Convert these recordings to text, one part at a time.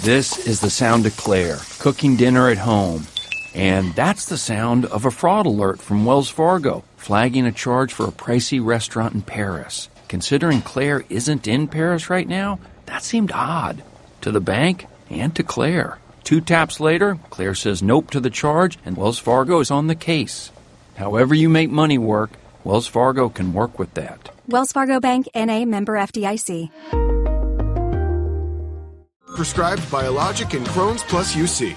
This is the sound of Claire, cooking dinner at home. And that's the sound of a fraud alert from Wells Fargo, flagging a charge for a pricey restaurant in Paris. Considering Claire isn't in Paris right now, that seemed odd. To the bank and to Claire. 2 taps later, Claire says nope to the charge, and Wells Fargo is on the case. However you make money work, Wells Fargo can work with that. Wells Fargo Bank, N.A., member FDIC. Prescribed Biologic and Crohn's Plus UC.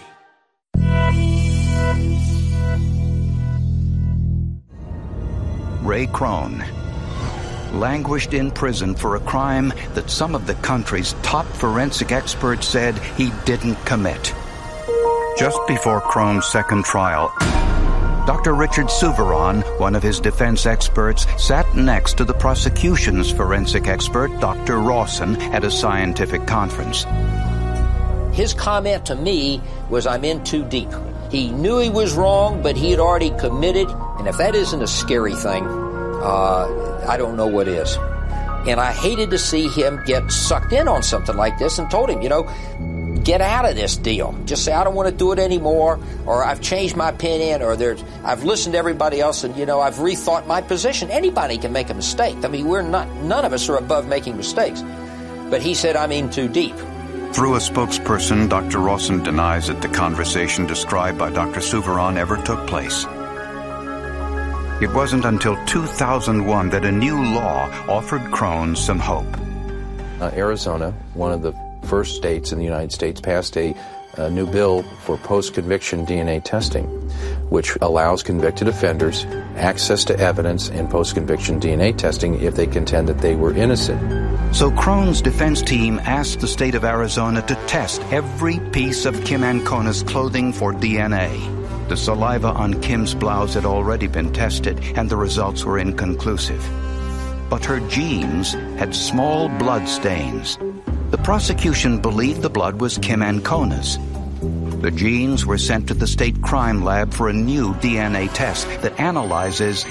Ray Krohn languished in prison for a crime that some of the country's top forensic experts said he didn't commit. Just before Krohn's second trial, Dr. Richard Souviron, one of his defense experts, sat next to the prosecution's forensic expert, Dr. Rawson, at a scientific conference. His comment to me was, I'm in too deep. He knew he was wrong, but he had already committed, and if that isn't a scary thing, I don't know what is. And I hated to see him get sucked in on something like this, and told him, get out of this deal. Just say, I don't want to do it anymore, or I've changed my opinion, or I've listened to everybody else, and, I've rethought my position. Anybody can make a mistake. I mean, none of us are above making mistakes. But he said, I'm in too deep. Through a spokesperson, Dr. Rawson denies that the conversation described by Dr. Souviron ever took place. It wasn't until 2001 that a new law offered Krohn some hope. Arizona, one of the first states in the United States, passed a new bill for post-conviction DNA testing, which allows convicted offenders access to evidence in post-conviction DNA testing if they contend that they were innocent. So Krohn's defense team asked the state of Arizona to test every piece of Kim Ancona's clothing for DNA. The saliva on Kim's blouse had already been tested, and the results were inconclusive. But her jeans had small blood stains. The prosecution believed the blood was Kim Ancona's. The jeans were sent to the state crime lab for a new DNA test that analyzes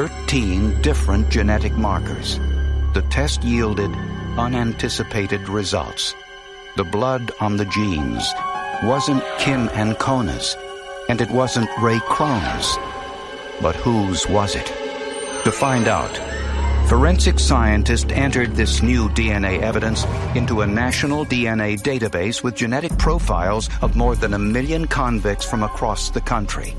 13 different genetic markers. The test yielded unanticipated results. The blood on the jeans wasn't Kim Ancona's, and it wasn't Ray Krohn's. But whose was it? To find out, forensic scientists entered this new DNA evidence into a national DNA database with genetic profiles of more than 1 million convicts from across the country.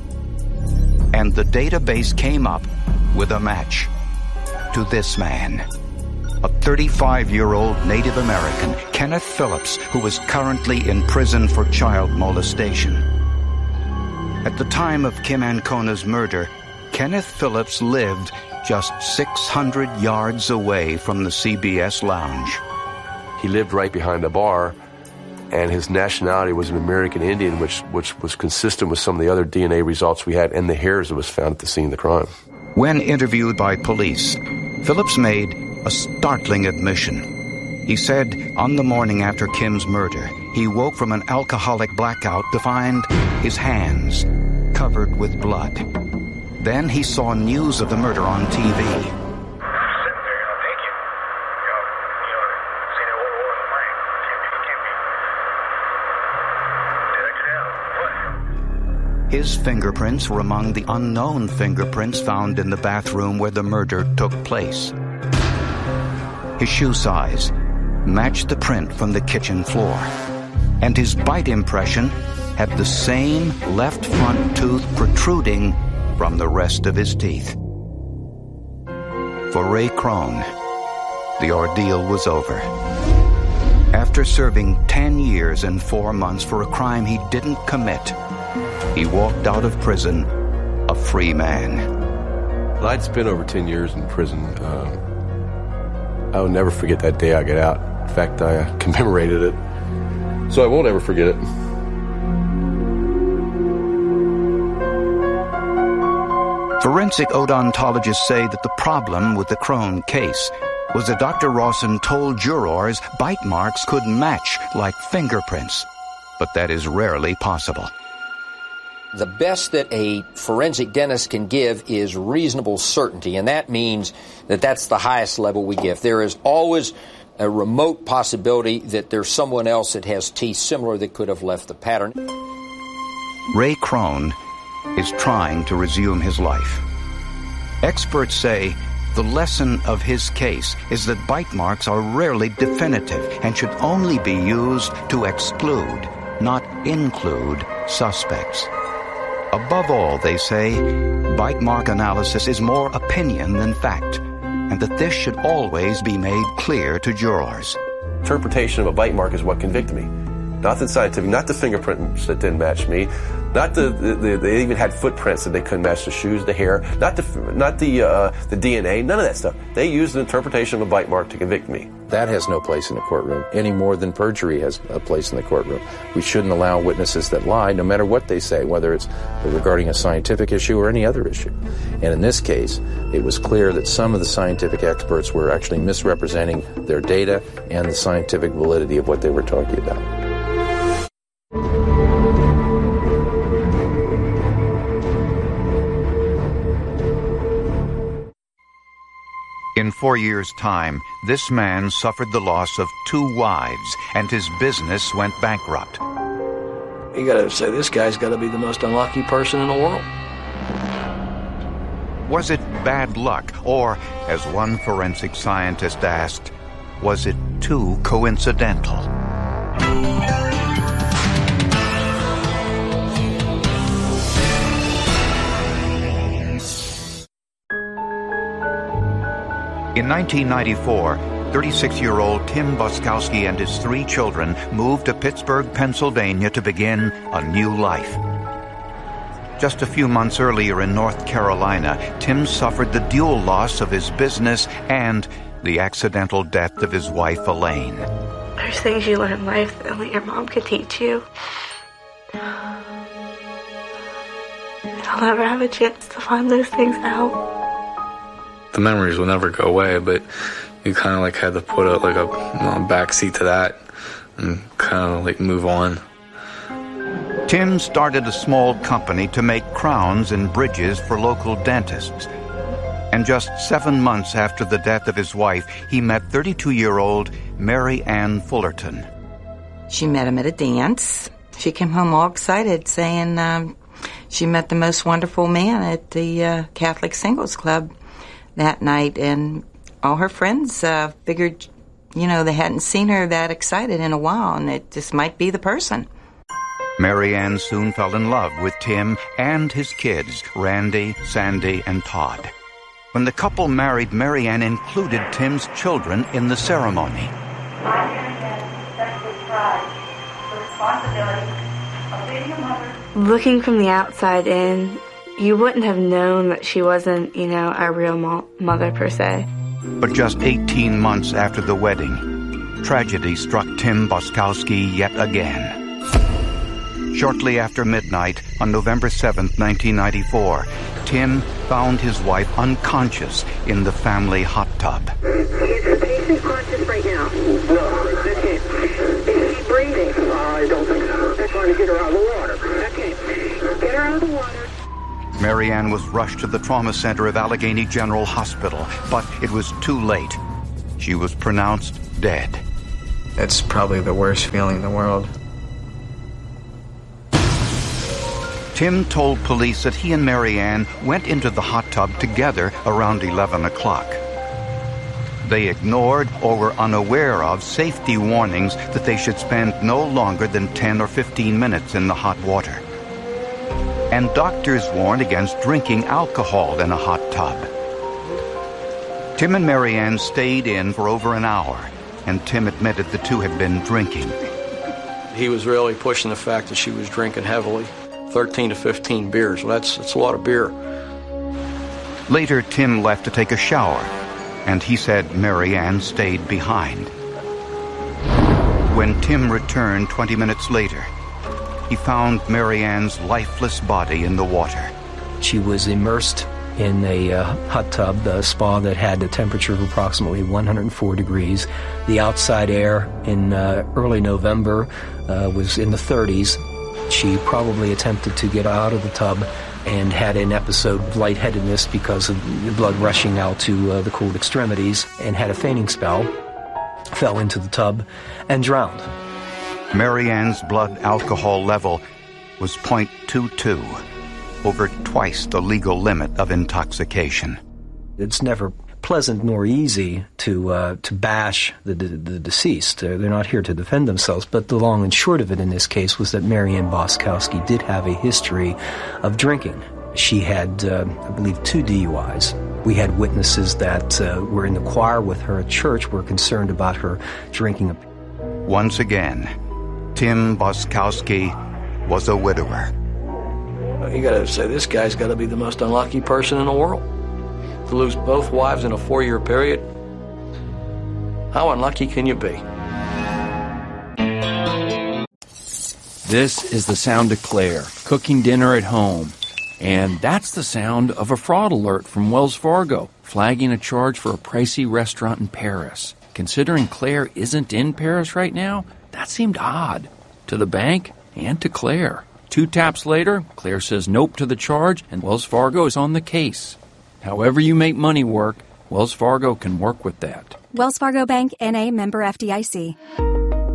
And the database came up with a match to this man, a 35-year-old Native American, Kenneth Phillips, who was currently in prison for child molestation. At the time of Kim Ancona's murder, Kenneth Phillips lived just 600 yards away from the CBS lounge. He lived right behind the bar, and his nationality was an American Indian, which was consistent with some of the other DNA results we had and the hairs that was found at the scene of the crime. When interviewed by police, Phillips made a startling admission. He said on the morning after Kim's murder, he woke from an alcoholic blackout to find his hands covered with blood. Then he saw news of the murder on TV. His fingerprints were among the unknown fingerprints found in the bathroom where the murder took place. His shoe size matched the print from the kitchen floor, and his bite impression had the same left front tooth protruding from the rest of his teeth. For Ray Krohn, the ordeal was over. After serving 10 years and 4 months for a crime he didn't commit, he walked out of prison a free man. I'd spent over 10 years in prison. I will never forget that day I got out. In fact, I commemorated it, so I won't ever forget it. Forensic odontologists say that the problem with the Krohn case was that Dr. Rawson told jurors bite marks could match like fingerprints, but that is rarely possible. The best that a forensic dentist can give is reasonable certainty, and that means that that's the highest level we give. There is always a remote possibility that there's someone else that has teeth similar that could have left the pattern. Ray Crone is trying to resume his life. Experts say the lesson of his case is that bite marks are rarely definitive and should only be used to exclude, not include, suspects. Above all, they say, bite mark analysis is more opinion than fact, and that this should always be made clear to jurors. Interpretation of a bite mark is what convicted me. Nothing scientific, not the fingerprints that didn't match me, not they even had footprints that they couldn't match the shoes, the hair, not the DNA, none of that stuff. They used the interpretation of a bite mark to convict me. That has no place in the courtroom, any more than perjury has a place in the courtroom. We shouldn't allow witnesses that lie, no matter what they say, whether it's regarding a scientific issue or any other issue. And in this case, it was clear that some of the scientific experts were actually misrepresenting their data and the scientific validity of what they were talking about. In 4 years' time, this man suffered the loss of 2 wives, and his business went bankrupt. You gotta say, this guy's gotta be the most unlucky person in the world. Was it bad luck, or, as one forensic scientist asked, was it too coincidental? In 1994, 36-year-old Tim Boskowski and his 3 children moved to Pittsburgh, Pennsylvania to begin a new life. Just a few months earlier in North Carolina, Tim suffered the dual loss of his business and the accidental death of his wife, Elaine. There's things you learn in life that only your mom could teach you. I'll never have a chance to find those things out. The memories will never go away, but you kind of like had to put a backseat to that and kind of like move on. Tim started a small company to make crowns and bridges for local dentists. And just 7 months after the death of his wife, he met 32-year-old Mary Ann Fullerton. She met him at a dance. She came home all excited, saying she met the most wonderful man at the Catholic Singles Club that night, and all her friends figured, they hadn't seen her that excited in a while, and it just might be the person. Mary Ann soon fell in love with Tim and his kids, Randy, Sandy, and Todd. When the couple married, Mary Ann included Tim's children in the ceremony. Looking from the outside in, you wouldn't have known that she wasn't, our real mother per se. But just 18 months after the wedding, tragedy struck Tim Boskowski yet again. Shortly after midnight, on November 7th, 1994, Tim found his wife unconscious in the family hot tub. Is the patient conscious right now? No. Okay. Is she breathing? I don't think so. They're trying to get her out of the water. Okay. Get her out of the water. Mary Ann was rushed to the trauma center of Allegheny General Hospital, but it was too late. She was pronounced dead. It's probably the worst feeling in the world. Tim told police that he and Mary Ann went into the hot tub together around 11 o'clock. They ignored or were unaware of safety warnings that they should spend no longer than 10 or 15 minutes in the hot water. And doctors warned against drinking alcohol in a hot tub. Tim and Mary Ann stayed in for over an hour, and Tim admitted the two had been drinking. He was really pushing the fact that she was drinking heavily, 13 to 15 beers. Well, that's a lot of beer. Later, Tim left to take a shower, and he said Mary Ann stayed behind. When Tim returned 20 minutes later, he found Mary Ann's lifeless body in the water. She was immersed in a hot tub, a spa that had a temperature of approximately 104 degrees. The outside air in early November was in the 30s. She probably attempted to get out of the tub and had an episode of lightheadedness because of the blood rushing out to the cold extremities and had a fainting spell. fell into the tub and drowned. Marianne's blood alcohol level was .22, over twice the legal limit of intoxication. It's never pleasant nor easy to bash the deceased. They're not here to defend themselves, but the long and short of it in this case was that Marianne Boskowski did have a history of drinking. She had, I believe, 2 DUIs. We had witnesses that were in the choir with her at church were concerned about her drinking. Once again, Tim Boskowski was a widower. You got to say, this guy's got to be the most unlucky person in the world. To lose both wives in a 4-year period, how unlucky can you be? This is the sound of Claire, cooking dinner at home. And that's the sound of a fraud alert from Wells Fargo, flagging a charge for a pricey restaurant in Paris. Considering Claire isn't in Paris right now, that seemed odd. To the bank and to Claire. 2 taps later, Claire says nope to the charge, and Wells Fargo is on the case. However you make money work, Wells Fargo can work with that. Wells Fargo Bank, N.A., member FDIC.